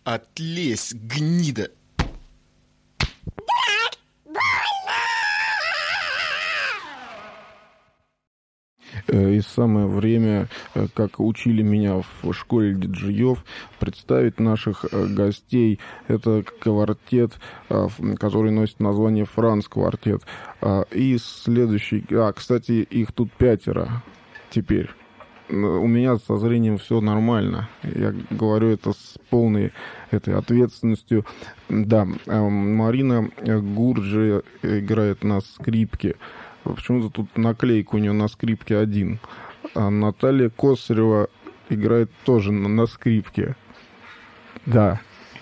Отлезь, гнида! И самое время, как учили меня в школе диджеев, представить наших гостей. Это квартет, который носит название «Франц Квартет». И следующий... кстати, их тут 5 теперь. У меня со зрением все нормально. Я говорю это с полной этой ответственностью. Да, Марина Гурджи играет на скрипке. Почему-то тут наклейка у нее на скрипке 1. А Наталья Косарева играет тоже на скрипке. Да.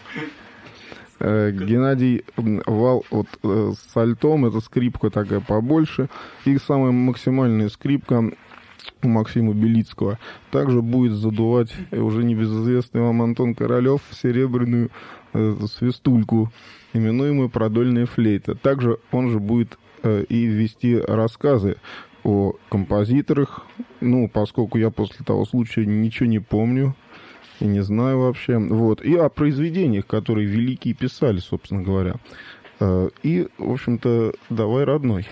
Геннадий Вал с альтом. Это скрипка такая побольше. И самая максимальная скрипка у Максима Белицкого. Также будет задувать уже небезызвестный вам Антон Королев серебряную свистульку, именуемую продольная флейта. Также он же будет и вести рассказы о композиторах. Поскольку я после того случая ничего не помню и не знаю вообще. Вот. И о произведениях, которые великие писали, собственно говоря. И, в общем-то, давай, родной.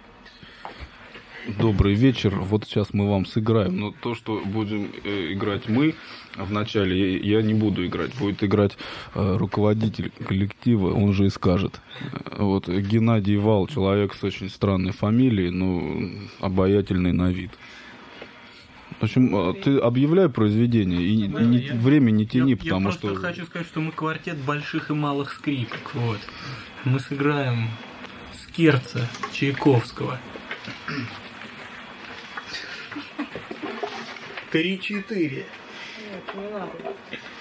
Добрый вечер. Вот сейчас мы вам сыграем. Но то, что будем играть мы вначале, я не буду играть. Будет играть руководитель коллектива, он же и скажет. Вот Геннадий Вал, человек с очень странной фамилией, но обаятельный на вид. В общем, ты объявляй произведение и время не тяни, потому что... Я просто хочу сказать, что мы квартет больших и малых скрипок. Вот. Мы сыграем Скерца Чайковского. 3-4. Нет, не надо.